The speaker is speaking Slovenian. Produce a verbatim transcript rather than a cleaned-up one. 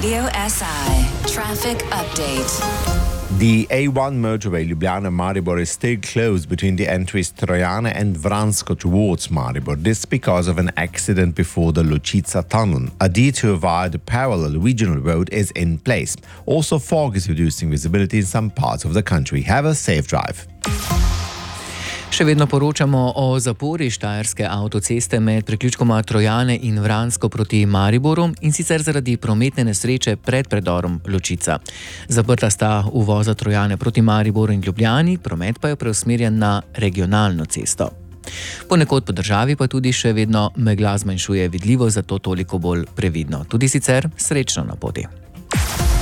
Radio S I traffic update. The A one motorway Ljubljana-Maribor is still closed between the entries Trojane and Vransko towards Maribor. This because of an accident before the Lučica tunnel. A detour via the parallel regional road is in place. Also, fog is reducing visibility in some parts of the country. Have a safe drive. Še vedno poročamo o zapori štajerske avtoceste med priključkoma Trojane in Vransko proti Mariboru, in sicer zaradi prometne nesreče pred predorom Lučica. Zaprta sta uvoza Trojane proti Mariboru in Ljubljani, promet pa je preusmerjen na regionalno cesto. Ponekod po državi pa tudi še vedno megla zmanjšuje vidljivost, zato toliko bolj previdno. Tudi sicer srečno na poti.